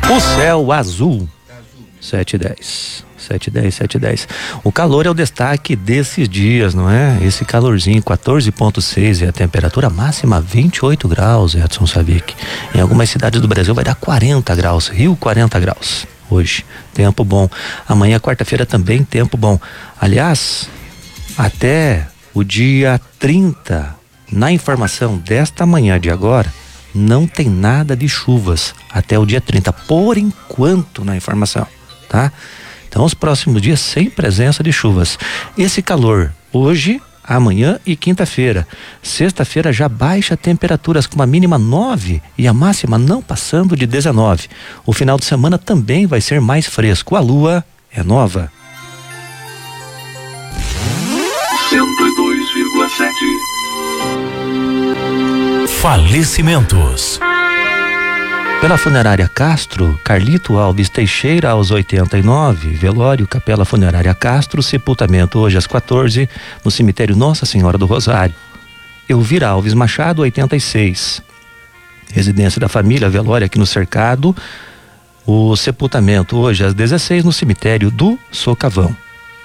O céu azul. 7:10. 7:10. O calor é o destaque desses dias, não é? Esse calorzinho, 14,6 e a temperatura máxima 28 graus, Edson Savic. Em algumas cidades do Brasil vai dar 40 graus, Rio 40 graus. Hoje, tempo bom. Amanhã, quarta-feira, também tempo bom. Aliás, até o dia 30, na informação desta manhã de agora, não tem nada de chuvas até o dia 30, por enquanto, na informação, tá? Então, os próximos dias sem presença de chuvas. Esse calor hoje, amanhã e quinta-feira. Sexta-feira já baixa temperaturas com uma mínima 9 e a máxima não passando de 19. O final de semana também vai ser mais fresco. A lua é nova. 102,7. Falecimentos. Pela funerária Castro, Carlito Alves Teixeira aos 89, velório Capela Funerária Castro, sepultamento hoje às 14 no cemitério Nossa Senhora do Rosário. Elvira Alves Machado, 86, residência da família, velório aqui no Cercado, o sepultamento hoje às 16 no cemitério do Socavão.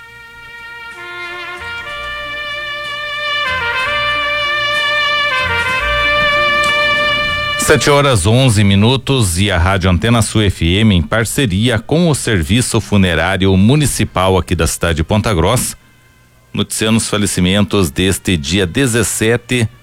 7:11 e a Rádio Antena Sul FM, em parceria com o Serviço Funerário Municipal aqui da cidade de Ponta Grossa, noticiando os falecimentos deste dia 17